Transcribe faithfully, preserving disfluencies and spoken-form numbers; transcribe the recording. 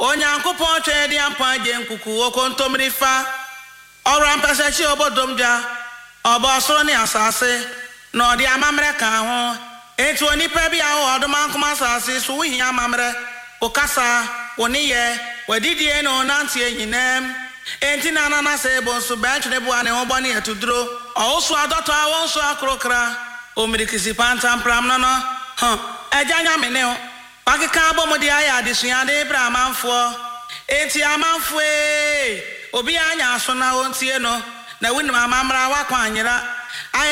onyankopon twe de ampa je nkuku okontomrifa ora mpasachi obodomja obosoro ni asase na odi amamre kan ho etu onipa bia ho odomankoma asase so wi amamre okasa woniye wadidie no nantie nyinem enti na na se bonso benchne bua ne hoboni etudro oso adoto awon so akrokra omirikisi pantam pram no no ha ejanya me ne ho pakika abomodi aya adesua de bra amanfo enti amanfo e obi anya so na wontie no na winima amamra wakwa anyira